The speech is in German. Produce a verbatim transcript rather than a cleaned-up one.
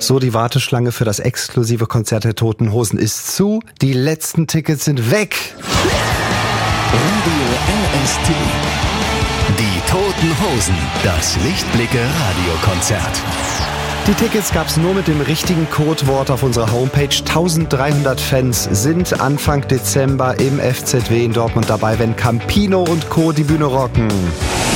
So, die Warteschlange für das exklusive Konzert der Toten Hosen ist zu. Die letzten Tickets sind weg. Radio L S T. Die Toten Hosen. Das Lichtblicke Radiokonzert. Die Tickets gab's nur mit dem richtigen Codewort auf unserer Homepage. dreizehnhundert Fans sind Anfang Dezember im F Z W in Dortmund dabei, wenn Campino und Co. die Bühne rocken.